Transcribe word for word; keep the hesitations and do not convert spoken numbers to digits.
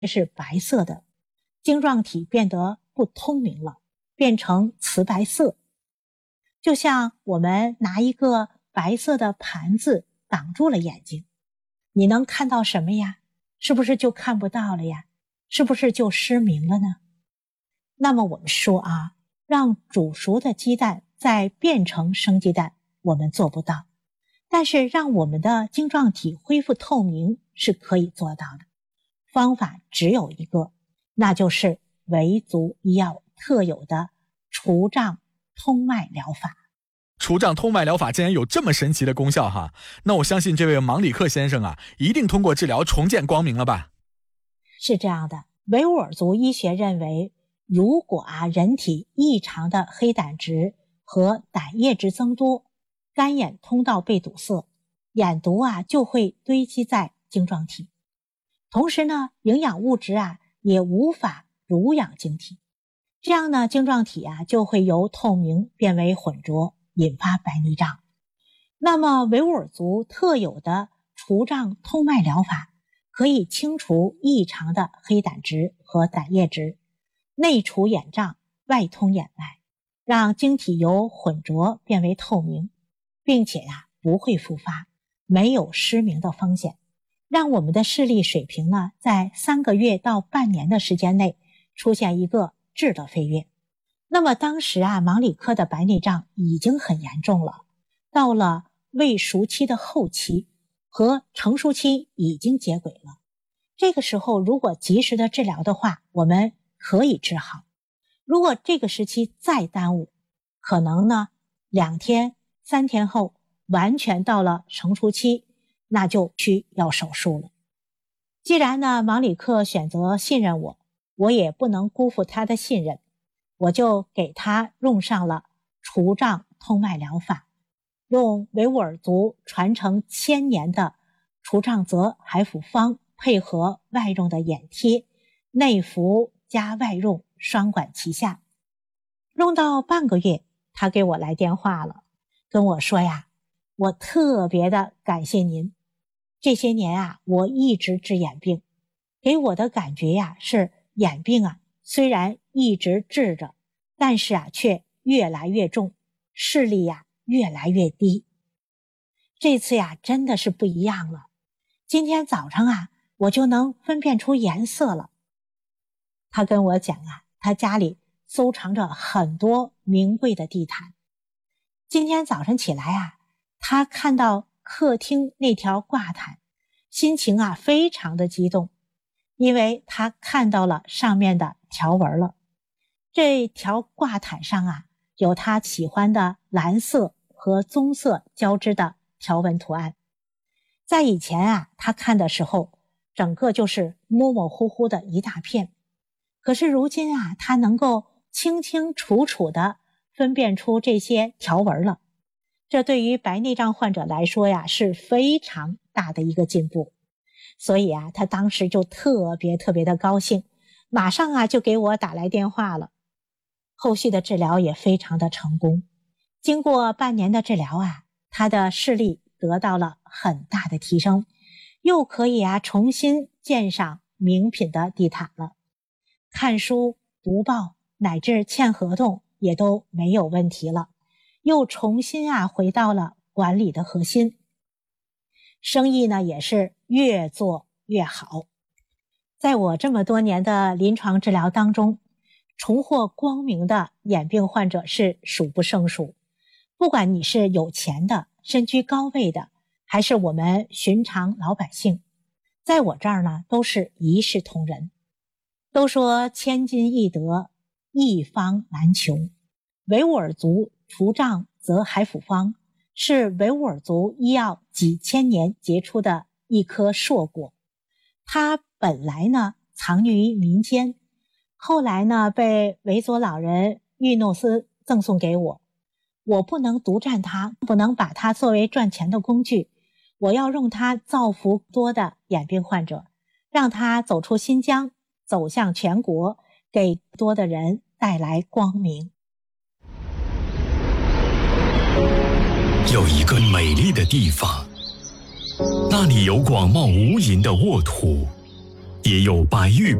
是白色的，晶状体变得不通明了，变成瓷白色。就像我们拿一个白色的盘子挡住了眼睛，你能看到什么呀？是不是就看不到了呀？是不是就失明了呢？那么我们说啊，让煮熟的鸡蛋再变成生鸡蛋，我们做不到。但是让我们的晶状体恢复透明是可以做到的。方法只有一个，那就是维族医药特有的除障通脉疗法。 除障通脉疗法竟然有这么神奇的功效哈，那我相信这位芒里克先生啊，一定通过治疗重见光明了吧？ 是这样的，维吾尔族医学认为，如果啊人体异常的黑胆值和胆液值增多，干眼通道被堵塞，眼毒啊就会堆积在晶状体。同时呢，营养物质啊也无法濡养晶体，这样呢，晶状体啊就会由透明变为浑浊，引发白内障。那么维吾尔族特有的除障通脉疗法可以清除异常的黑胆值和胆液值，内除眼障，外通眼脉，让晶体由浑浊变为透明，并且啊不会复发，没有失明的风险，让我们的视力水平呢在三个月到半年的时间内出现一个质的飞跃。那么当时啊芒里克的白内障已经很严重了，到了未熟期的后期，和成熟期已经接轨了。这个时候如果及时的治疗的话，我们可以治好。如果这个时期再耽误，可能呢两天三天后完全到了成熟期，那就需要手术了。既然呢芒里克选择信任我，我也不能辜负他的信任，我就给他用上了除障通脉疗法，用维吾尔族传承千年的除障泽海府方，配合外用的眼贴，内服加外用，双管齐下。用到半个月，他给我来电话了，跟我说呀，我特别的感谢您。这些年啊，我一直治眼病，给我的感觉呀，是眼病啊，虽然一直治着，但是啊，却越来越重，视力呀，越来越低。这次呀，真的是不一样了。今天早上啊，我就能分辨出颜色了。他跟我讲啊，他家里收藏着很多名贵的地毯。今天早上起来啊，他看到客厅那条挂毯，心情啊非常的激动，因为他看到了上面的条纹了。这条挂毯上啊，有他喜欢的蓝色和棕色交织的条纹图案。在以前啊，他看的时候，整个就是模模糊糊的一大片。可是如今啊，他能够清清楚楚地分辨出这些条纹了。这对于白内障患者来说呀，是非常大的一个进步。所以啊，他当时就特别特别的高兴，马上啊就给我打来电话了。后续的治疗也非常的成功。经过半年的治疗啊，他的视力得到了很大的提升，又可以啊重新鉴赏名品的地毯了。看书、读报乃至签合同也都没有问题了，又重新啊回到了管理的核心。生意呢也是越做越好。在我这么多年的临床治疗当中，重获光明的眼病患者是数不胜数。不管你是有钱的、身居高位的，还是我们寻常老百姓，在我这儿呢都是一视同仁。都说千金易得，一方难求。维吾尔族除障泽海府方是维吾尔族医药几千年结出的一颗硕果。它本来呢藏匿于民间，后来呢被维族老人玉诺斯赠送给我。我不能独占它，不能把它作为赚钱的工具，我要用它造福多的眼病患者，让它走出新疆，走向全国，给多的人带来光明。 有一个美丽的地方，那里有广袤无垠的沃土， 也有百喻